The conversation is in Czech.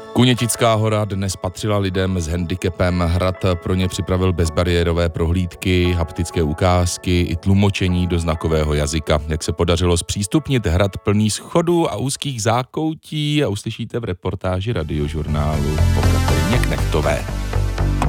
Kunětická hora dnes patřila lidem s handicapem. Hrad pro ně připravil bezbariérové prohlídky, haptické ukázky i tlumočení do znakového jazyka. Jak se podařilo zpřístupnit hrad plný schodů a úzkých zákoutí, a uslyšíte v reportáži Radiožurnálu po Kateřině Knechtové.